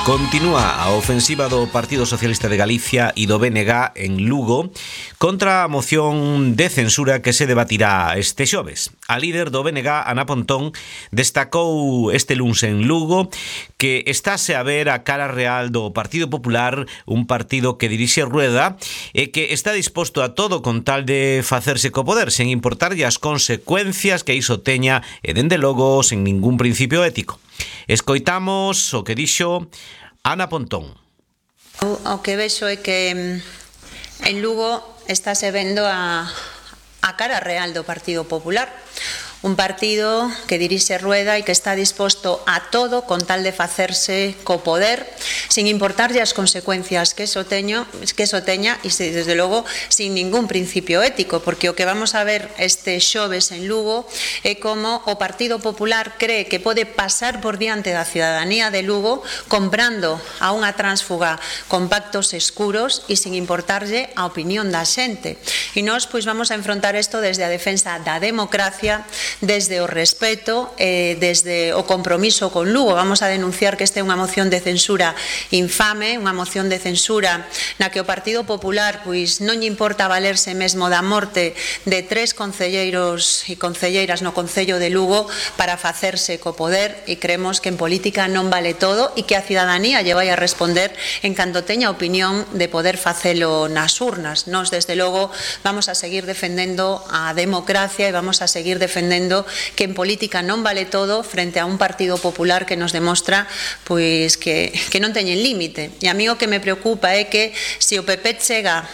Continúa a ofensiva do Partido Socialista de Galicia e do BNG en Lugo contra a moción de censura que se debatirá este xoves. A líder do BNG, Ana Pontón, destacou este luns en Lugo que estáse a ver a cara real do Partido Popular, un partido que dirixe Rueda e que está disposto a todo con tal de facerse co poder, sen importarlle as consecuencias que iso teña e, dende logo, sen ningún principio ético. Escoitamos o que dixo Ana Pontón. O que vexo é que en Lugo estáse vendo a cara real do Partido Popular. Un partido que dirixe Rueda e que está disposto a todo con tal de facerse co poder, sin importarlle as consecuencias que eso teña e, desde logo, sin ningún principio ético, porque o que vamos a ver este xoves en Lugo é como o Partido Popular cree que pode pasar por diante da cidadanía de Lugo comprando a unha tránsfuga con pactos escuros e sin importarlle a opinión da xente. E nós pois vamos a enfrontar isto desde a defensa da democracia, desde o respeto, desde o compromiso con Lugo. Vamos a denunciar que esta é unha moción de censura infame, unha moción de censura na que o Partido Popular pois non lle importa valerse mesmo da morte de 3 concelleiros e concelleiras no Concello de Lugo para facerse co poder, e creemos que en política non vale todo e que a cidadanía lle vai a responder en canto teña opinión de poder facelo nas urnas. Nós, desde logo, vamos a seguir defendendo a democracia e vamos a seguir defendendo que en política non vale todo frente a un Partido Popular que nos demostra pois que non teñen límite. E a mí o que me preocupa é que se o PP chega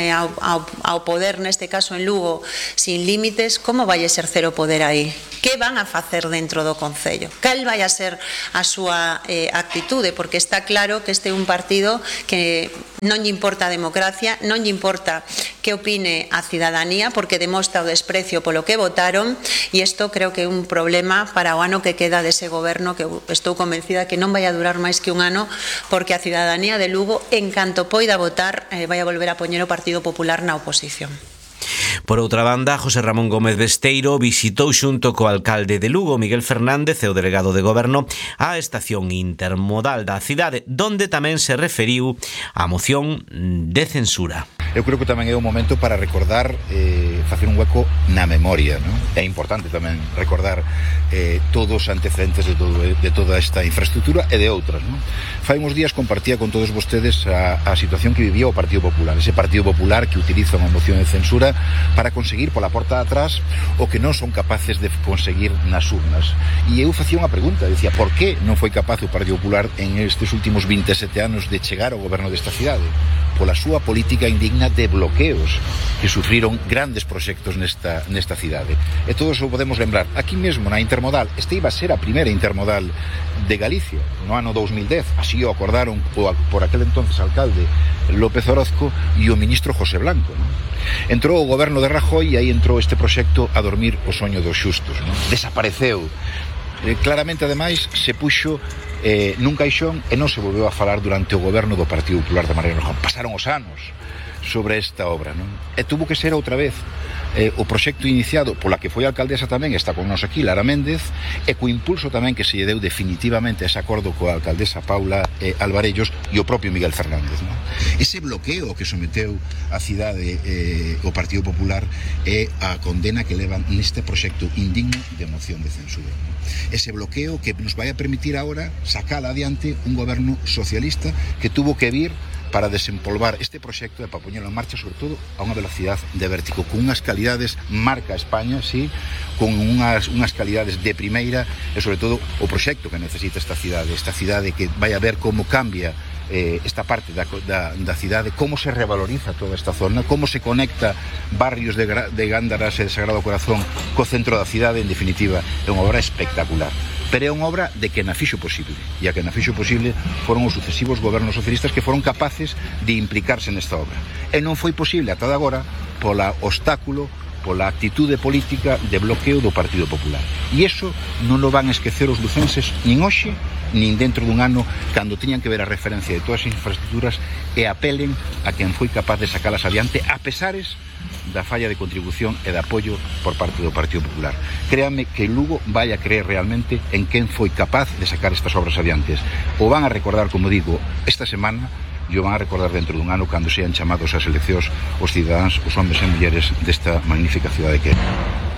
ao poder, neste caso en Lugo, sin límites, como vai exercer o poder aí? Que van a facer dentro do Concello? Cal vai a ser a súa actitude? Porque está claro que este é un partido que non lle importa a democracia, non lle importa que opine a cidadanía, porque demostra o desprecio polo que votaron, e isto creo que é un problema para o ano que queda dese goberno, que estou convencida que non vai a durar máis que un ano, porque a cidadanía de Lugo, en canto poida votar, vai a volver a poñer o Partido Popular na oposición. Por outra banda, José Ramón Gómez Besteiro visitou xunto co alcalde de Lugo, Miguel Fernández, e o delegado de Goberno a estación intermodal da cidade, donde tamén se referiu á moción de censura. Eu creo que tamén é un momento para recordar, facer un hueco na memoria, non? É importante tamén recordar todos os antecedentes de toda esta infraestructura e de outras, non? Fai uns días compartía con todos vostedes a situación que vivía o Partido Popular, ese Partido Popular que utiliza unha moción de censura para conseguir pola porta de atrás o que non son capaces de conseguir nas urnas. E eu facía unha pregunta, dicía, por que non foi capaz o Partido Popular en estes últimos 27 anos de chegar ao goberno desta cidade? Pola súa política indigna de bloqueos que sufriron grandes proxectos nesta cidade. E todos o podemos lembrar. Aquí mesmo, na Intermodal, esta iba a ser a primeira Intermodal de Galicia, no ano 2010. Así o acordaron por aquel entonces alcalde López Orozco e o ministro José Blanco, non? Entrou o goberno de Rajoy e aí entrou este proxecto a dormir o soño dos xustos, non? Desapareceu. Claramente, ademais, se puxo nun caixón e non se volveu a falar durante o goberno do Partido Popular de Mariano Rajoy. Pasaron os anos sobre esta obra, non? E tuvo que ser outra vez o proxecto iniciado pola que foi alcaldesa tamén, está con nós aquí, Lara Méndez, e co impulso tamén que se lle deu definitivamente ese acordo coa alcaldesa Paula Alvarellos e o propio Miguel Fernández, non? Ese bloqueo que someteu a cidade o Partido Popular é a condena que levan neste proxecto indigno de moción de censura, non? Ese bloqueo que nos vai a permitir agora sacar adiante un goberno socialista que tuvo que vir para desempolvar este proxecto e para poñelo en marcha, sobre todo, a unha velocidade de vértigo, con unhas calidades marca España, sí, con unhas calidades de primeira, e sobre todo o proxecto que necesita esta cidade que vai a ver como cambia esta parte da cidade, como se revaloriza toda esta zona, como se conecta barrios de Gándaras e de Sagrado Corazón co centro da cidade. En definitiva, é unha obra espectacular. Pero é unha obra de que na fixo posible, e a que na fixo posible foron os sucesivos gobernos socialistas que foron capaces de implicarse nesta obra. E non foi posible ata de agora pola obstáculo, pola actitude política de bloqueo do Partido Popular. E iso non o van a esquecer os lucenses nin hoxe, nin dentro dun ano, cando tiñan que ver a referencia de todas as infraestructuras e apelen a quen foi capaz de sacalas adiante, a pesares da falla de contribución e de apoio por parte do Partido Popular. Créanme que Lugo vai a creer realmente en quen foi capaz de sacar estas obras adiantes. O van a recordar, como digo, esta semana, e o van a recordar dentro dun ano cando sean chamados ás eleccións os cidadáns, os homes e mulleres desta magnífica cidade que é.